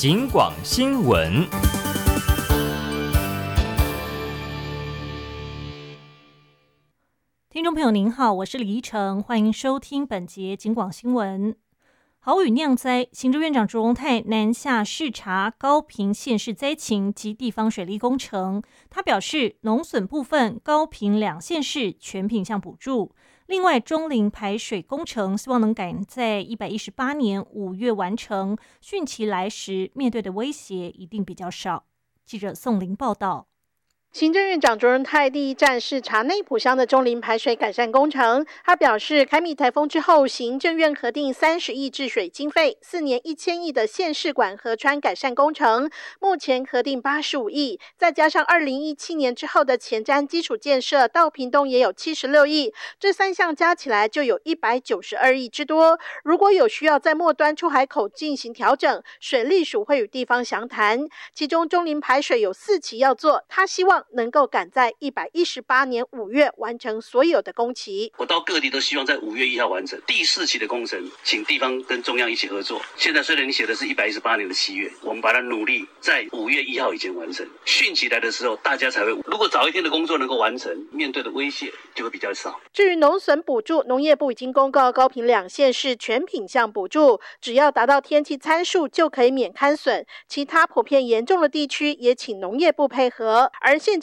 警广新闻。 听众朋友您好，我是李依晨，欢迎收听本节警广新闻。豪雨酿灾，行政院长卓荣泰南下视察高屏县市灾情及地方水利工程。他表示，农损部分高屏两县市全品项补助，另外中林排水工程希望能赶在118年5月完成，汛期来时面对的威胁一定比较少。记者宋玲报道。 行政院长卓荣泰第一站视察内埔乡的中林排水改善工程。他表示，凯米台风之后，行政院核定30亿治水经费，4年1000亿的县市管河川改善工程，目前核定85亿，再加上2017年之后的前瞻基础建设，到屏东也有76亿，这3项加起来就有192亿之多。如果有需要在末端出海口进行调整，水利署会与地方详谈。其中中林排水有4期要做，他希望能够赶在118年5月完成所有的工期。 我到各地都希望在5月1号完成第4期的工程，请地方跟中央一起合作。现在虽然你写的是118年的7月，我们把它努力在5月1号以前完成。汛期来的时候，大家才会，如果早一天的工作能够完成，面对的威胁就会比较少。 至于农损补助，农业部已经公告高屏两县市全品项补助，只要达到天气参数就可以免勘损。其他普遍严重的地区也请农业部配合。而现